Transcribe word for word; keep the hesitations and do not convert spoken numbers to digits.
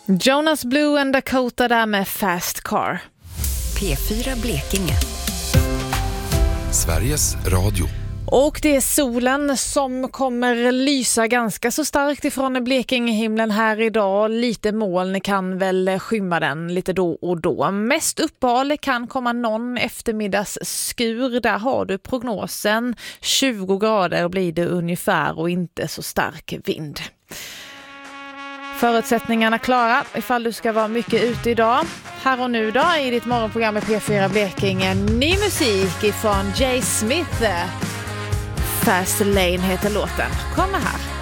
Jonas Blue and Dakota där med Fast Car. P fyra Blekinge. Sveriges Radio. Och det är solen som kommer lysa ganska så starkt ifrån Blekingehimlen här idag. Lite moln kan väl skymma den lite då och då. Mest uppehåll kan komma någon eftermiddagsskur. Där har du prognosen. tjugo grader blir det ungefär och inte så stark vind. Förutsättningarna klara ifall du ska vara mycket ute idag. Här och nu då i ditt morgonprogram med P fyra Blekinge. Ny musik ifrån Jay Smith. Fast Lane heter låten. Kommer här.